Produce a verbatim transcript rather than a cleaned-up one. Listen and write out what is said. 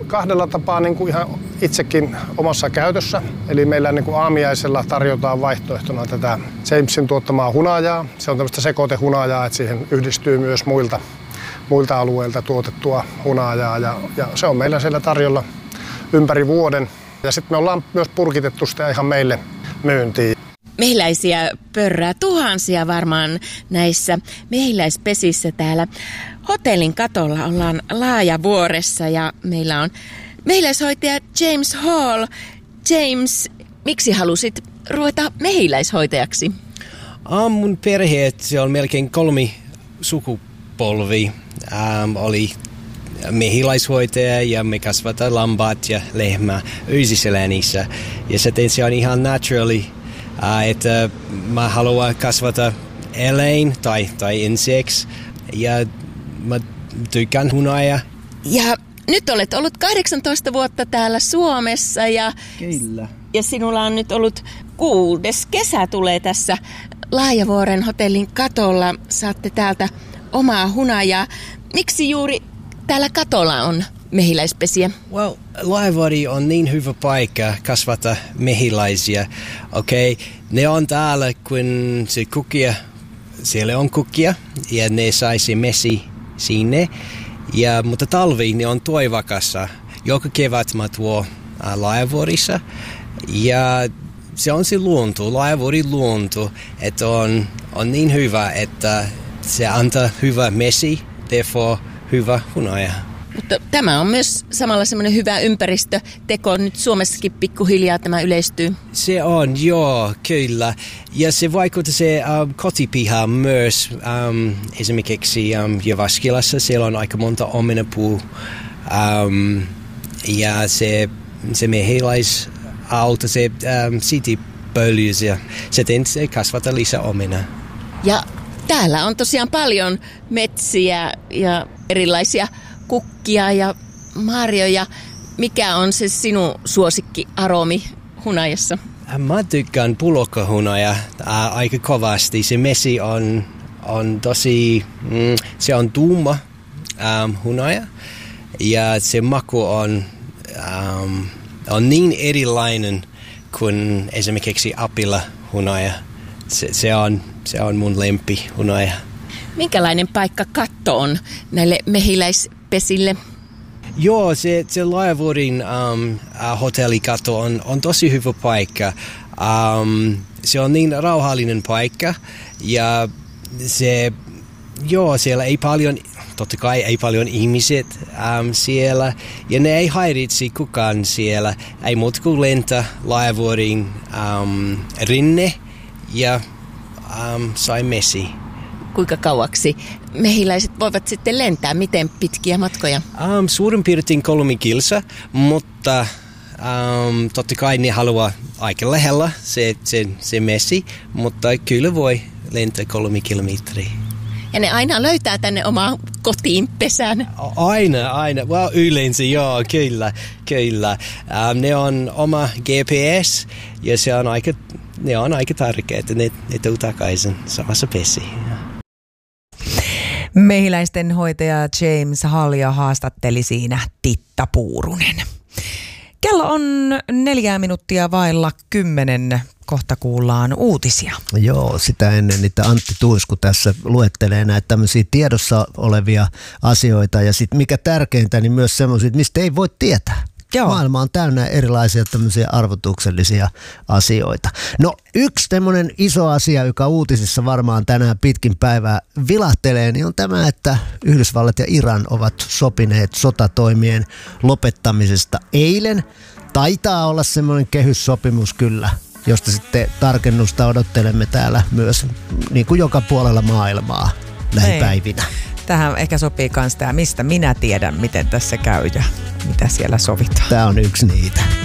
kahdella tapaa niin kuin ihan itsekin omassa käytössä. Eli meillä niin kuin aamiaisella tarjotaan vaihtoehtona tätä Jamesin tuottamaa hunajaa. Se on tämmöistä sekoitehunajaa, että siihen yhdistyy myös muilta, muilta alueilta tuotettua hunajaa. Ja, ja se on meillä siellä tarjolla ympäri vuoden. Ja sitten me ollaan myös purkitettu sitä ihan meille myyntiin. Mehiläisiä pörrää tuhansia varmaan näissä mehiläispesissä täällä. Hotellin katolla ollaan Laajavuoressa ja meillä on mehiläishoitaja James Hall. James, miksi halusit ruveta mehiläishoitajaksi? Um, mun perhe, se on melkein kolmi sukupolvi, um, oli mehiläishoitaja ja me kasvataan lampaat ja lehmää Öisiselänissä. Ja sitten se on ihan naturally, uh, että mä haluan kasvata eläin tai, tai insects ja mä tykkään hunajaa. Ja nyt olet ollut kahdeksantoista vuotta täällä Suomessa ja, Kyllä. ja sinulla on nyt ollut kuudes kesä tulee tässä Laajavuoren hotellin katolla. Saatte täältä omaa hunajaa. Miksi juuri täällä katolla on mehiläispesiä? Well, Laajavuori on niin hyvä paikka kasvata mehiläisiä. Okei, okay. Ne on täällä, kun se kukkia, siellä on kukkia ja ne saisi mesi sinne. Ja, mutta talvi ne on toivakassa. Joka kevät mä tuon äh, Laajavuorissa. Ja se on se luonto, Laajavuorin luonto, että on, on niin hyvä, että se antaa hyvä mesi, therefore hyvä hunaja. Mutta tämä on myös samalla semmoinen hyvä ympäristöteko. Nyt Suomessakin pikkuhiljaa tämä yleistyy. Se on, joo, kyllä. Ja se vaikuttaa se um, kotipiha myös. Um, esimerkiksi um, Jyväskylässä siellä on aika monta omenapuu. Um, ja se, se mehiläisauto, se um, sitipölyys ja sitten se kasvattaa lisää omena. Ja täällä on tosiaan paljon metsiä ja erilaisia kukkia ja marjoja. Mikä on se sinun suosikkiaromi hunajassa? Mä tykkään pulokkahunaja äh, aika kovasti. Se mesi on, on tosi, mm, se on tuuma ähm, hunaja ja se maku on, ähm, on niin erilainen kuin esimerkiksi apila-hunaja. Se, se, on, se on mun lempihunaja. Minkälainen paikka katto on näille mehiläispesille? Joo, se, se Laajavuorin um, uh, hotellikatto on, on tosi hyvä paikka. Um, se on niin rauhallinen paikka ja se, joo, siellä ei paljon, totta kai ei paljon ihmiset um, siellä ja ne ei hairitsi kukaan siellä. Ei muuta kuin lentää Laajavuorin um, rinne ja um, sai mesi. Kuinka kauaksi mehiläiset voivat sitten lentää? Miten pitkiä matkoja? Um, suurin piirtein kolme kilsa, mutta um, totta kai ne haluaa aika lähellä se, se, se mesi, mutta kyllä voi lentää kolme kilometriä. Ja ne aina löytää tänne omaan kotiin pesään? Aina, aina. Well, yleensä joo, kyllä, kyllä. Um, ne on oma G P S ja se on aika, ne on aika tärkeää, että ne, ne tuu takaisin samassa pesiin. Mehiläisten hoitaja James Hallia haastatteli siinä Titta Puurunen. Kello on neljä minuuttia vailla kymmenen. Kohta kuullaan uutisia. Joo, sitä ennen niitä Antti Tuisku tässä luettelee näitä tämmöisiä tiedossa olevia asioita. Ja sitten mikä tärkeintä, niin myös semmoisia, mistä ei voi tietää. Joo. Maailma on täynnä erilaisia tämmöisiä arvotuksellisia asioita. No yksi tämmöinen iso asia, joka uutisissa varmaan tänään pitkin päivää vilahtelee, niin on tämä, että Yhdysvallat ja Iran ovat sopineet sotatoimien lopettamisesta eilen. Taitaa olla semmoinen kehyssopimus kyllä, josta sitten tarkennusta odottelemme täällä myös niin kuin joka puolella maailmaa lähipäivinä. Tähän ehkä sopii myös tämä, mistä minä tiedän, miten tässä käy ja mitä siellä sovitaan. Tämä on yksi niitä.